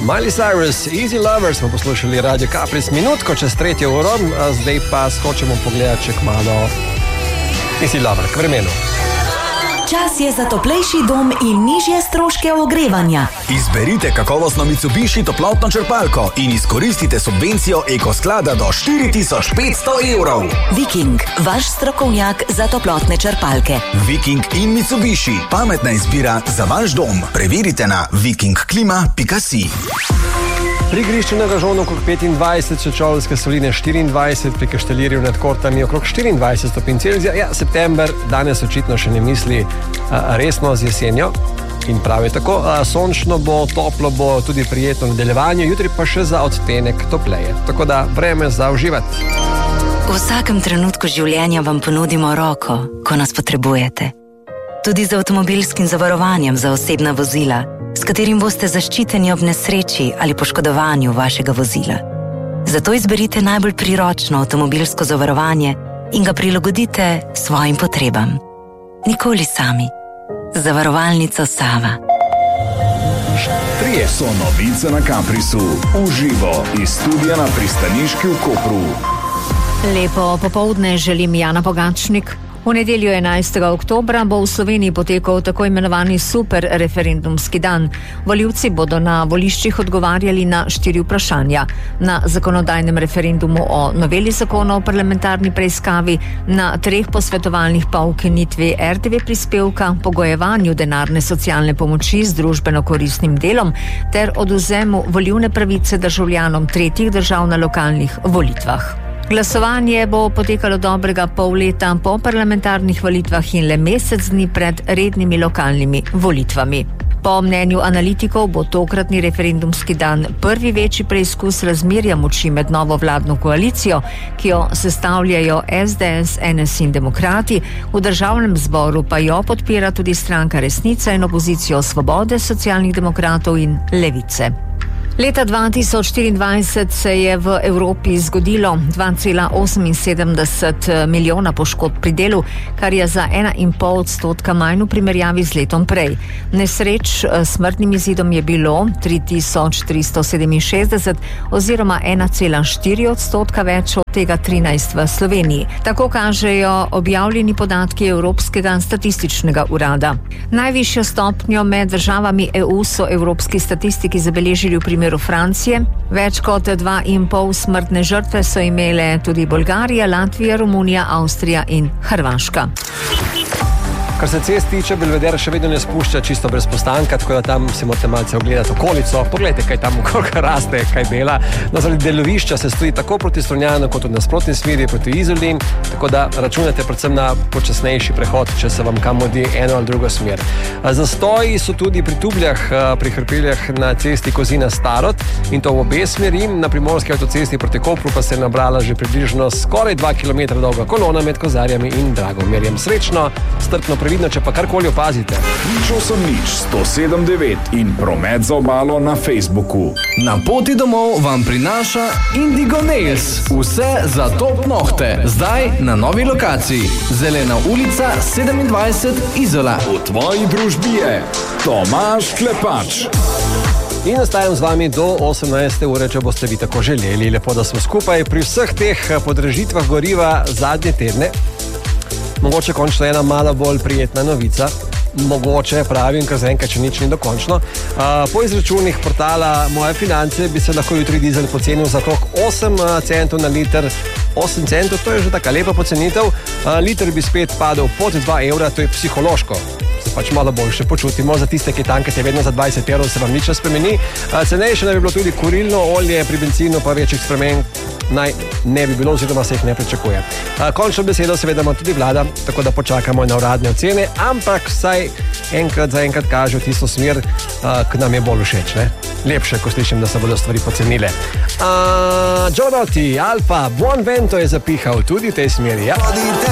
Miley Cyrus, Easy Lover, smo poslušali Radio Caprice minutko čez 3. uro, zdaj pa skočimo pogledati še kmalo Easy Lover, k vremenu. Čas je za toplejši dom in nižje stroške ogrevanja. Izberite kakovostno Mitsubishi toplotno črpalko in izkoristite subvencijo Ekosklada do 4500 evrov. Viking, vaš strokovnjak za toplotne črpalke. Viking in Mitsubishi, pametna izbira za vaš dom. Preverite na vikingklima.si. Pri Grišču na Gažonu okrog 25, Čečovske soline 24, pri Kaštelirju nad Kortami okrog 24 stopinj Celzija. Ja, september danes očitno še ne misli resno z jesenjo in pravi tako. Sončno bo, toplo bo, tudi prijetno v nadaljevanju, jutri pa še za odtenek topleje. Tako da vreme za uživati. V vsakem trenutku življenja vam ponudimo roko, ko nas potrebujete. Tudi z avtomobilskim zavarovanjem za osebna vozila, s katerim boste zaščiteni ob nesreči ali poškodovanju vašega vozila. Zato izberite najbolj priročno avtomobilsko zavarovanje in ga prilagodite svojim potrebam. Nikoli sami. Zavarovalnica Sava. Trije so novice na Caprisu. Uživo iz studia na Pristaniški v Kopru. Lepo popoldne želim Jana Pogačnik. V nedeljo 11. oktobra bo v Sloveniji potekal tako imenovani super referendumski dan. Volivci bodo na voliščih odgovarjali na 4 vprašanja. Na zakonodajnem referendumu o noveli zakona o parlamentarni preiskavi, na 3 posvetovalnih pa o ukinitvi RTV prispevka, pogojevanju denarne socialne pomoči z družbeno koristnim delom ter odvzemu volilne pravice državljanom tretjih držav na lokalnih volitvah. Glasovanje bo potekalo dobrega pol leta po parlamentarnih volitvah in le mesec dni pred rednimi lokalnimi volitvami. Po mnenju analitikov bo tokratni referendumski dan prvi večji preizkus razmerja moči med novo vladno koalicijo, ki jo sestavljajo SDS, NSI in Demokrati, v državnem zboru pa jo podpira tudi stranka Resnica in opozicijo Svobode, Socialnih demokratov in Levice. Leta 2024 se je v Evropi zgodilo 2,78 milijona poškodb pri delu, kar je za 1,5% manj v primerjavi z letom prej. Nesreč s smrtnim izidom je bilo 3367 oziroma 1,4% več, od tega 13 v Sloveniji. Tako kažejo objavljeni podatki Evropskega statističnega urada. Najvišjo stopnjo med državami EU so evropski statistiki zabeležili v primeru Francije. Več kot 2,5 smrtne žrtve so imele tudi Bolgarija, Latvija, Romunija, Avstrija in Hrvaška. Kar se cest tiče, Belvedere še vedno ne spušča čisto brez postanka, tako da tam si morate malce ogledati okolico. Poglejte, kaj tam okolka raste, kaj dela. No, zaradi delovišča se stoji tako proti Strunjanu kot v nasprotni smeri proti Izoli, tako da računate predvsem na počasnejši prehod, če se vam kam modi eno ali drugo smer. Zastoji so tudi pri Tubljah, pri Hrpeljah na cesti Kozina-Starod in to v obe smeri. Na primorski avtocesti proti Kopru pa se je nabrala že približno skoraj 2 km dolga kolona med Kozarjami in Dragomerjem. Srečno, strpno previdno, če pa karkoli opazite. Nič 107,9 in promet za obalo na Facebooku. Na poti domov vam prinaša Indigo Nails. Vse za top nohte. Zdaj na novi lokaciji. Zelena ulica 27 Izola. V tvoji družbi je Tomaž Klepač. In ostajam z vami do 18. ure, če boste vi tako želeli. Lepo, da smo skupaj pri vseh teh podražitvah goriva zadnje tedne. Mogoče končno ena malo bolj prijetna novica. Mogoče, pravim, ker zaenkrat še nič ni dokončno. Po izračunih portala Moje finance bi se lahko jutri dizel pocenil za okrog 8 centov na liter. 8 centov, to je že taka lepa pocenitev. Liter bi spet padel pod 2 evra, to je psihološko. Se pač malo boljše počutimo. Za tiste, ki tankate vedno za 20 evrov, se vam nič ne spremeni. Cenejše naj bi bilo tudi kurilno olje, pri benzinu pa večjih sprememb naj ne bi bilo, oziroma se jih ne pričakuje. Končno besedo seveda ima tudi vlada, tako da počakamo na uradne ocene, ampak vsaj zaenkrat kaže v tisto smer, ki nam je bolj všeč. Ne? Lepše, ko slišim, da se bodo stvari pocenile. Giovanotti, Alfa, Buon Vento je zapihal tudi v tej smeri. Ja?